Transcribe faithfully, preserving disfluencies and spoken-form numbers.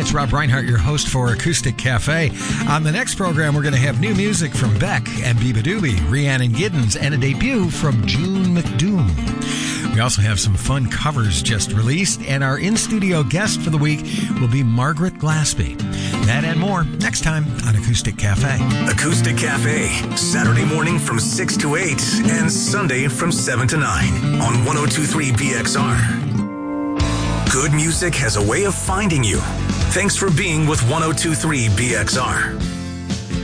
it's Rob Reinhart, your host for Acoustic Cafe. On the next program, we're going to have new music from Beck and Biba Doobie, Rhiannon Giddens, and a debut from June McDoom. We also have some fun covers just released, and our in-studio guest for the week will be Margaret Glaspie. That and more next time on Acoustic Cafe. Acoustic Cafe, Saturday morning from six to eight and Sunday from seven to nine on one oh two point three B X R. Good music has a way of finding you. Thanks for being with one oh two point three B X R.